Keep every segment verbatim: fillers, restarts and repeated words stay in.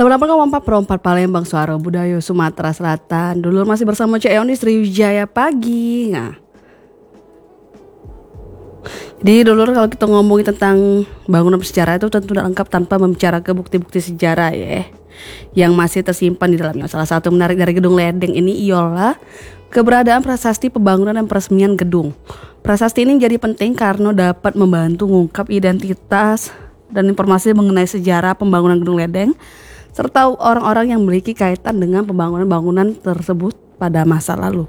Selamat malam Wampa Perompat Palembang, Suara Budaya Sumatera Selatan. Dulu masih bersama Cek Eon di Sriwijaya Pagi. Nah, jadi dulu kalau kita ngomongin tentang bangunan bersejarah itu tentu tidak lengkap tanpa membicarakan bukti-bukti sejarah ya, yang masih tersimpan di dalamnya. Salah satu menarik dari Gedung Ledeng ini ialah keberadaan prasasti pembangunan dan peresmian gedung. Prasasti ini jadi penting karena dapat membantu mengungkap identitas dan informasi mengenai sejarah pembangunan Gedung Ledeng serta orang-orang yang memiliki kaitan dengan pembangunan bangunan tersebut pada masa lalu.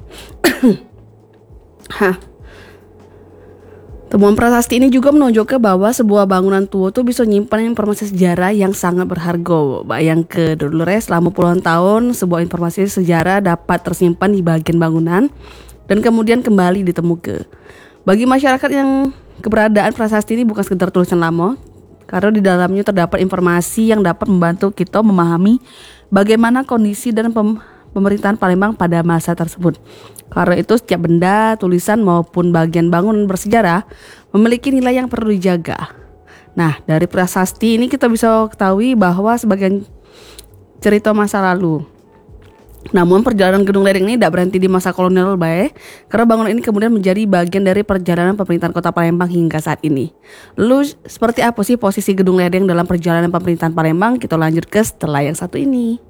Hah. Temuan prasasti ini juga menunjukkan bahwa sebuah bangunan tua itu bisa menyimpan informasi sejarah yang sangat berharga. Bayangkan dulu res, selama puluhan tahun sebuah informasi sejarah dapat tersimpan di bagian bangunan dan kemudian kembali ditemukan. Bagi masyarakat yang keberadaan prasasti ini bukan sekedar tulisan lama, karena di dalamnya terdapat informasi yang dapat membantu kita memahami bagaimana kondisi dan pem- pemerintahan Palembang pada masa tersebut. Karena itu setiap benda, tulisan maupun bagian bangunan bersejarah memiliki nilai yang perlu dijaga. Nah, dari prasasti ini kita bisa ketahui bahwa sebagian cerita masa lalu. Namun perjalanan Gedung Ledeng ini tidak berhenti di masa kolonial baik, karena bangunan ini kemudian menjadi bagian dari perjalanan pemerintahan Kota Palembang hingga saat ini. Lalu seperti apa sih posisi Gedung Ledeng dalam perjalanan pemerintahan Palembang? Kita lanjut ke setelah yang satu ini.